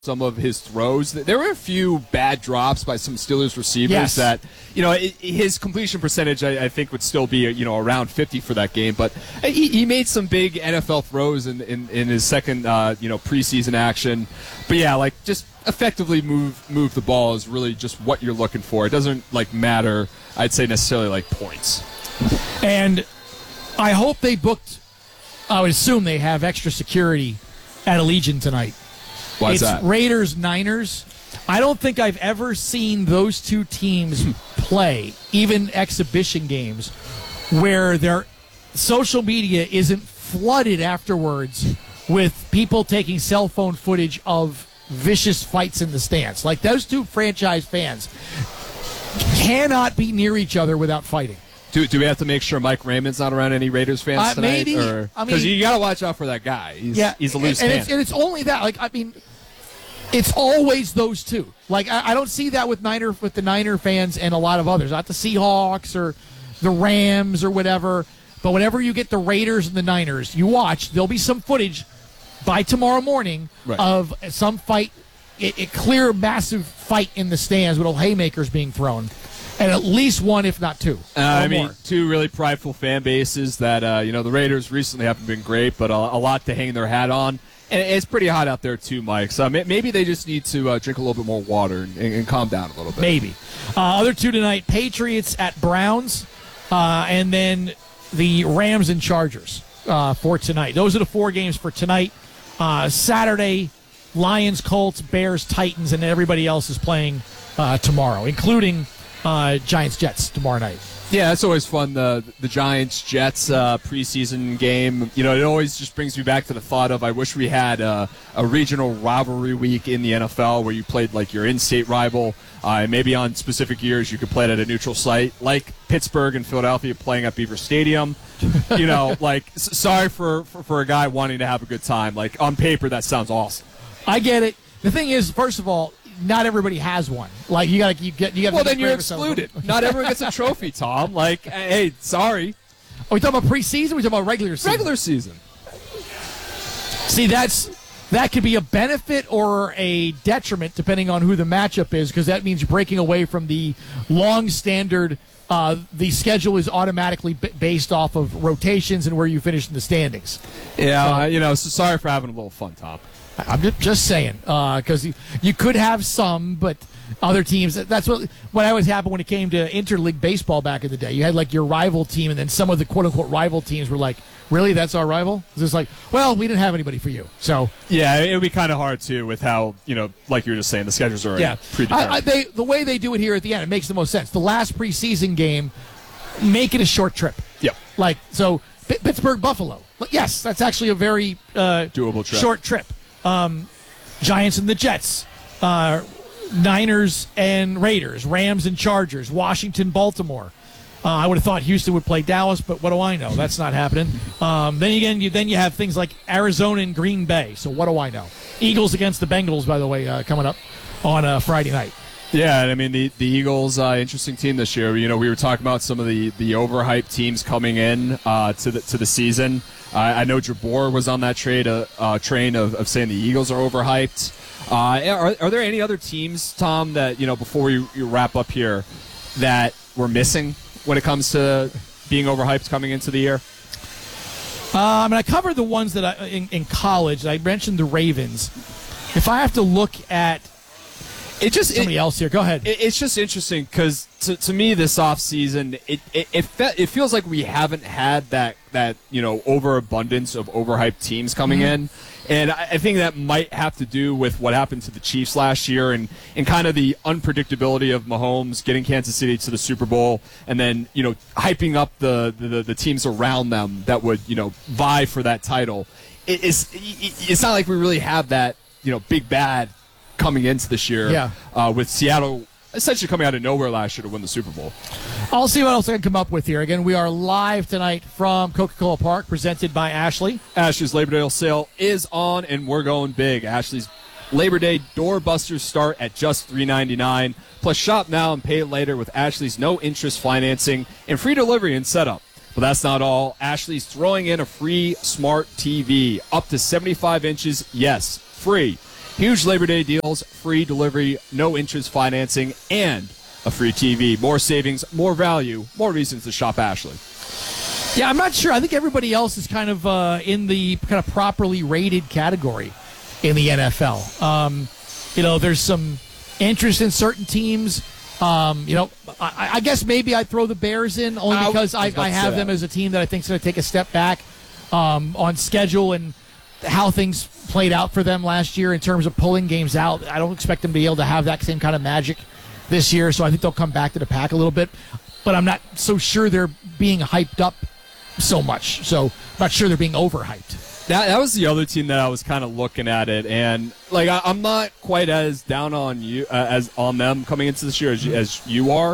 some of his throws. There were a few bad drops by some Steelers receivers that, his completion percentage, I think, would still be, around 50 for that game. But he made some big NFL throws in his second, preseason action. But, yeah, just effectively move the ball is really just what you're looking for. It doesn't, matter, I'd say, necessarily, points. And I hope they booked, I would assume they have extra security at Allegiant tonight. Why is that? It's Raiders-Niners. I don't think I've ever seen those two teams play, even exhibition games, where their social media isn't flooded afterwards with people taking cell phone footage of vicious fights in the stands. Those two franchise fans cannot be near each other without fighting. Do we have to make sure Mike Raymond's not around any Raiders fans tonight? Maybe. Because you got to watch out for that guy. He's a loose cannon. And it's only that. It's always those two. I don't see that with the Niner fans and a lot of others. Not the Seahawks or the Rams or whatever. But whenever you get the Raiders and the Niners, you watch, there'll be some footage by tomorrow morning of some fight, a clear, massive fight in the stands with haymakers being thrown. And at least one, if not two. Two really prideful fan bases that, the Raiders recently haven't been great, but a lot to hang their hat on. And it's pretty hot out there, too, Mike. So maybe they just need to drink a little bit more water and calm down a little bit. Maybe. Other two tonight, Patriots at Browns, and then the Rams and Chargers for tonight. Those are the four games for tonight. Saturday, Lions, Colts, Bears, Titans, and everybody else is playing tomorrow, including Giants, Jets tomorrow night. Yeah, it's always fun, the Giants-Jets preseason game. It always just brings me back to the thought of I wish we had a regional rivalry week in the NFL where you played your in-state rival. And maybe on specific years you could play it at a neutral site, like Pittsburgh and Philadelphia playing at Beaver Stadium. Sorry for a guy wanting to have a good time. On paper, that sounds awesome. I get it. The thing is, first of all, not everybody has one. You got to. Well, then you're excluded. Not everyone gets a trophy, Tom. Hey, sorry. Are we talking about preseason? Or are we talking about regular season? Regular season. See, that could be a benefit or a detriment depending on who the matchup is, because that means you're breaking away from the long standard. The schedule is automatically based off of rotations and where you finish in the standings. Yeah, so sorry for having a little fun, Tom. I'm just saying, because you could have some, but other teams, that's what always happened when it came to interleague baseball back in the day. You had your rival team, and then some of the quote-unquote rival teams were like, really, that's our rival? It's just well, we didn't have anybody for you. So yeah, it would be kind of hard, too, with how, like you were just saying, the schedules are predetermined. The way they do it here at the end, it makes the most sense. The last preseason game, make it a short trip. Yep. So Pittsburgh-Buffalo. Yes, that's actually a very doable trip. Short trip. Giants and the Jets, Niners and Raiders, Rams and Chargers, Washington, Baltimore. I would have thought Houston would play Dallas, but what do I know? That's not happening. Then you have things like Arizona and Green Bay. So what do I know? Eagles against the Bengals, by the way, coming up on Friday night. Yeah, the Eagles, interesting team this year. We were talking about some of the overhyped teams coming in to the season. I know Jabor was on that train of saying the Eagles are overhyped. Are there any other teams, Tom, that before you wrap up here, that we're missing when it comes to being overhyped coming into the year? I covered the ones that in college. I mentioned the Ravens. If I have to look at somebody else here, go ahead. It's just interesting because to me this offseason, it feels like we haven't had that overabundance of overhyped teams coming in. And I think that might have to do with what happened to the Chiefs last year and kind of the unpredictability of Mahomes getting Kansas City to the Super Bowl and then, hyping up the teams around them that would, vie for that title. It's not like we really have that, big bad coming into this year with Seattle essentially coming out of nowhere last year to win the Super Bowl. I'll see what else I can come up with here. Again, we are live tonight from Coca-Cola Park, presented by Ashley. Ashley's Labor Day sale is on, and we're going big. Ashley's Labor Day doorbusters start at just $3.99. Plus, shop now and pay later with Ashley's no-interest financing and free delivery and setup. But that's not all. Ashley's throwing in a free smart TV up to 75 inches. Yes, free. Huge Labor Day deals, free delivery, no interest financing, and a free TV. More savings, more value, more reasons to shop Ashley. Yeah, I'm not sure. I think everybody else is kind of in the kind of properly rated category in the NFL. There's some interest in certain teams. I guess maybe I'd throw the Bears in only because I have them as a team that I think is going to take a step back on schedule and how things played out for them last year in terms of pulling games out. I don't expect them to be able to have that same kind of magic this year, so I think they'll come back to the pack a little bit. But I'm not so sure they're being hyped up so much. So I'm not sure they're being overhyped. That was the other team that I was kind of looking at it, and like I'm not quite as down on you as on them coming into this year as you are.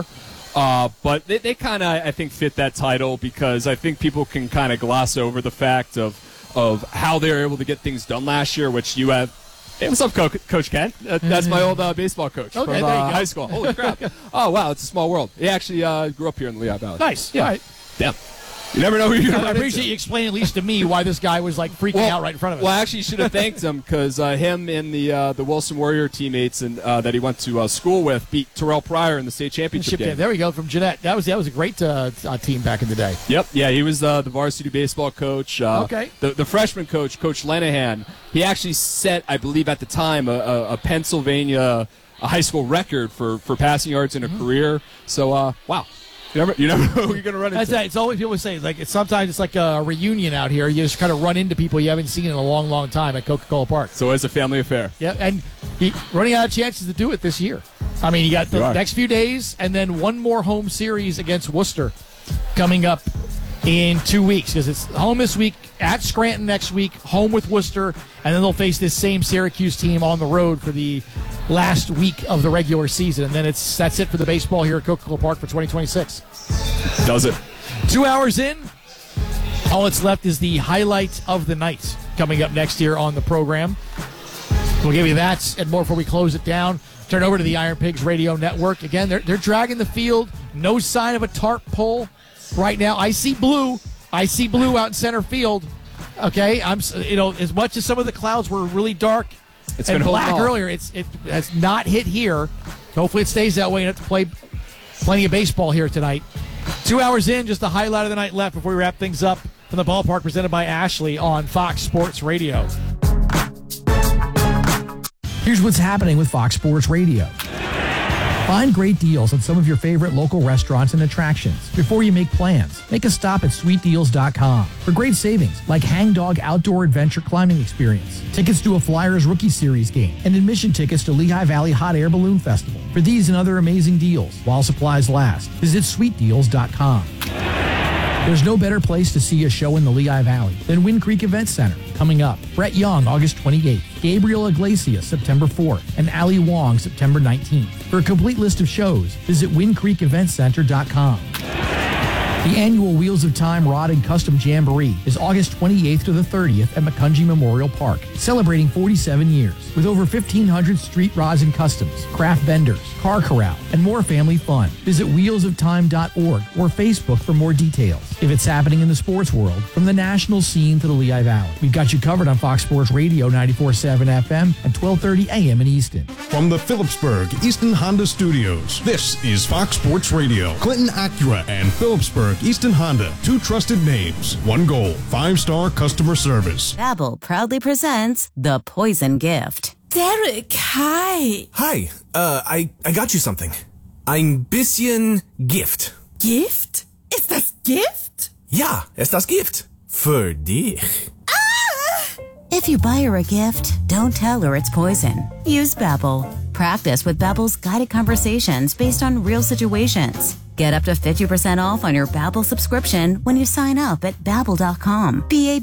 But they kind of, I think, fit that title because I think people can kind of gloss over the fact of how they were able to get things done last year, which you have. Hey, what's up, Coach Ken? That's my old baseball coach from high school. Holy crap. Oh, wow, it's a small world. He actually grew up here in the Lehigh Valley. Nice. Yeah. All right. Damn. You never know who you're going to I appreciate you explaining at least to me why this guy was like freaking out right in front of us. Well, I actually should have thanked him because him and the Wilson Warrior teammates and that he went to school with beat Terrell Pryor in the state championship game. There we go, from Jeanette. That was a great team back in the day. Yep. Yeah, he was the varsity baseball coach. Okay. The freshman coach, Coach Lenahan, he actually set, I believe at the time, a Pennsylvania high school record for passing yards in a career. So, wow. You never know who you're going to run into. That's it's always people say sometimes it's like a reunion out here. You just kind of run into people you haven't seen in a long, long time at Coca-Cola Park. So it's a family affair. Yeah, and running out of chances to do it this year. I mean, you got the next few days and then one more home series against Worcester coming up in 2 weeks because it's home this week, at Scranton next week, home with Worcester, and then they'll face this same Syracuse team on the road for the last week of the regular season. And then that's it for the baseball here at Coca-Cola Park for 2026. Does it. 2 hours in, all that's left is the highlight of the night coming up next year on the program. We'll give you that and more before we close it down. Turn over to the Iron Pigs Radio Network. Again, they're dragging the field. No sign of a tarp pull right now. I see blue out in center field. Okay, as much as some of the clouds were really dark and black earlier, it has not hit here. Hopefully it stays that way and have to play plenty of baseball here tonight. 2 hours in, just the highlight of the night left before we wrap things up from the ballpark, presented by Ashley on Fox Sports Radio. Here's what's happening with Fox Sports Radio. Find great deals on some of your favorite local restaurants and attractions. Before you make plans, make a stop at sweetdeals.com for great savings like Hang Dog Outdoor Adventure Climbing Experience, tickets to a Flyers Rookie Series game, and admission tickets to Lehigh Valley Hot Air Balloon Festival. For these and other amazing deals, while supplies last, visit sweetdeals.com. There's no better place to see a show in the Lehigh Valley than Wind Creek Event Center. Coming up, Brett Young, August 28th, Gabriel Iglesias, September 4th, and Ali Wong, September 19th. For a complete list of shows, visit windcreekeventcenter.com. The annual Wheels of Time Rod and Custom Jamboree is August 28th to the 30th at McCungie Memorial Park, celebrating 47 years with over 1,500 street rods and customs, craft vendors, car corral, and more family fun. Visit wheelsoftime.org or Facebook for more details. If it's happening in the sports world, from the national scene to the Lehigh Valley, we've got you covered on Fox Sports Radio 94.7 FM and 1230 AM in Easton. From the Phillipsburg Easton Honda Studios, this is Fox Sports Radio. Clinton Acura and Phillipsburg Easton Honda, two trusted names, one goal, 5-star customer service. Babbel proudly presents The Poison Gift. Derek, hi. Hi, I got you something. Ein bisschen Gift. Gift? Ist das Gift? Ja, ist das Gift. Für dich. If you buy her a gift, don't tell her it's poison. Use Babbel. Practice with Babbel's guided conversations based on real situations. Get up to 50% off on your Babbel subscription when you sign up at Babbel.com.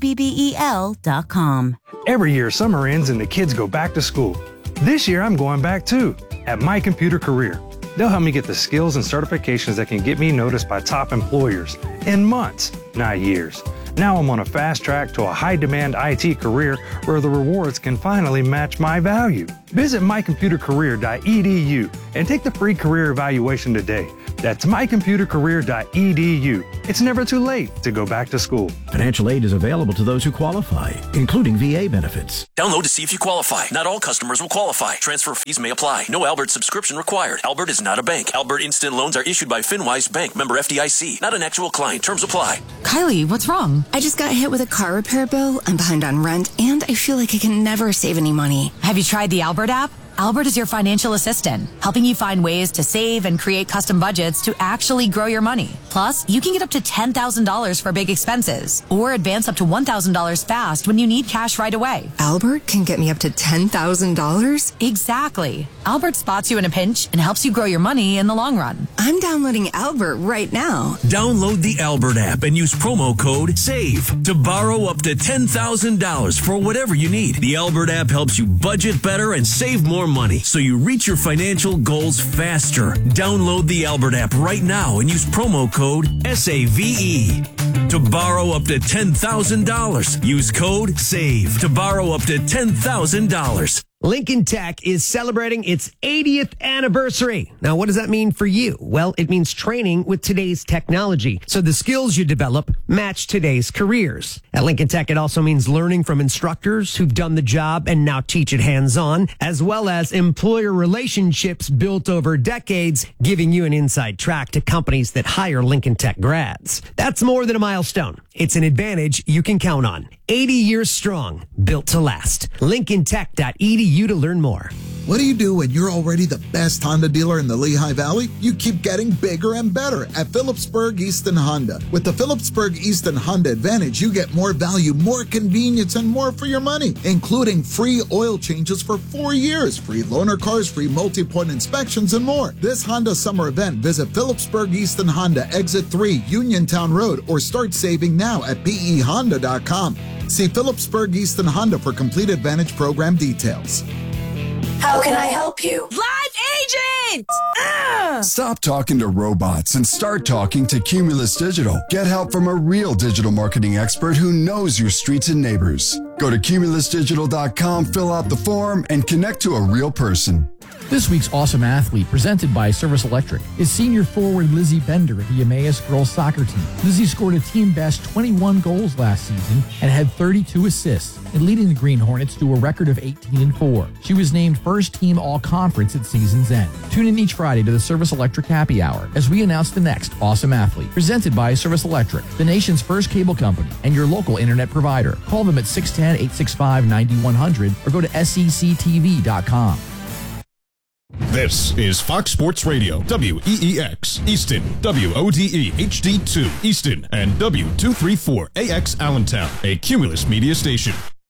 Babbel.com. Every year, summer ends and the kids go back to school. This year, I'm going back too, at My Computer Career. They'll help me get the skills and certifications that can get me noticed by top employers in months, not years. Now I'm on a fast track to a high-demand IT career where the rewards can finally match my value. Visit mycomputercareer.edu and take the free career evaluation today. That's mycomputercareer.edu. It's never too late to go back to school. Financial aid is available to those who qualify, including VA benefits. Download to see if you qualify. Not all customers will qualify. Transfer fees may apply. No Albert subscription required. Albert is not a bank. Albert Instant Loans are issued by FinWise Bank, member FDIC. Not an actual client. Terms apply. Kylie, what's wrong? I just got hit with a car repair bill. I'm behind on rent, and I feel like I can never save any money. Have you tried the Albert app? Albert is your financial assistant, helping you find ways to save and create custom budgets to actually grow your money. Plus, you can get up to $10,000 for big expenses or advance up to $1,000 fast when you need cash right away. Albert can get me up to $10,000? Exactly. Albert spots you in a pinch and helps you grow your money in the long run. I'm downloading Albert right now. Download the Albert app and use promo code SAVE to borrow up to $10,000 for whatever you need. The Albert app helps you budget better and save more money so you reach your financial goals faster. Download the Albert app right now and use promo code SAVE to borrow up to $10,000. Use code SAVE to borrow up to $10,000. Lincoln Tech is celebrating its 80th anniversary. Now, what does that mean for you? Well, it means training with today's technology, so the skills you develop match today's careers. At Lincoln Tech, it also means learning from instructors who've done the job and now teach it hands-on, as well as employer relationships built over decades, giving you an inside track to companies that hire Lincoln Tech grads. That's more than a milestone. It's an advantage you can count on. 80 years strong, built to last. LincolnTech.edu to learn more. What do you do when you're already the best Honda dealer in the Lehigh Valley? You keep getting bigger and better at Phillipsburg Easton Honda. With the Phillipsburg Easton Honda Advantage, you get more value, more convenience, and more for your money, including free oil changes for 4 years, free loaner cars, free multi-point inspections, and more. This Honda summer event, visit Phillipsburg Easton Honda, Exit 3, Uniontown Road, or start saving now at pehonda.com. See Phillipsburg Easton Honda for complete Advantage program details. How can I help you? Live agent! Stop talking to robots and start talking to Cumulus Digital. Get help from a real digital marketing expert who knows your streets and neighbors. Go to cumulusdigital.com, fill out the form, and connect to a real person. This week's Awesome Athlete, presented by Service Electric, is senior forward Lizzie Bender of the Emmaus girls soccer team. Lizzie scored a team-best 21 goals last season and had 32 assists, and leading the Green Hornets to a record of 18-4. She was named first team all-conference at season's end. Tune in each Friday to the Service Electric Happy Hour as we announce the next Awesome Athlete, presented by Service Electric, the nation's first cable company and your local internet provider. Call them at 610-865-9100 or go to sectv.com. This is Fox Sports Radio, WEEX, Easton, WODE, HD2, Easton, and W234AX, Allentown, a Cumulus media station.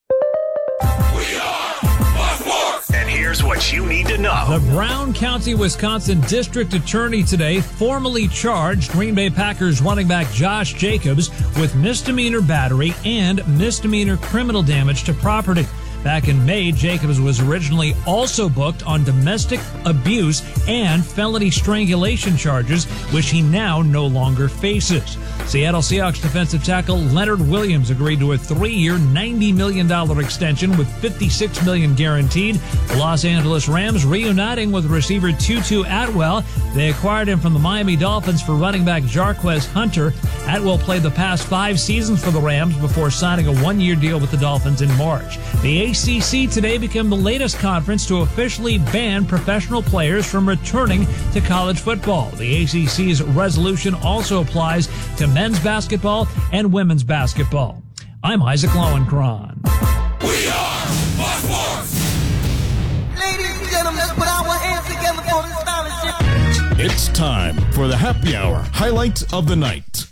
We are Fox Sports! And here's what you need to know. The Brown County, Wisconsin District Attorney today formally charged Green Bay Packers running back Josh Jacobs with misdemeanor battery and misdemeanor criminal damage to property. Back in May, Jacobs was originally also booked on domestic abuse and felony strangulation charges, which he now no longer faces. Seattle Seahawks defensive tackle Leonard Williams agreed to a 3-year, $90 million extension with $56 million guaranteed. The Los Angeles Rams reuniting with receiver Tutu Atwell. They acquired him from the Miami Dolphins for running back Jarquez Hunter. Atwell played the past 5 seasons for the Rams before signing a 1-year deal with the Dolphins in March. The ACC today became the latest conference to officially ban professional players from returning to college football. The ACC's resolution also applies to men's basketball and women's basketball. I'm Isaac Lowenkron. We are Fox Sports! Ladies and gentlemen, let's put our hands together for this fellowship. It's time for the Happy Hour highlight of the night.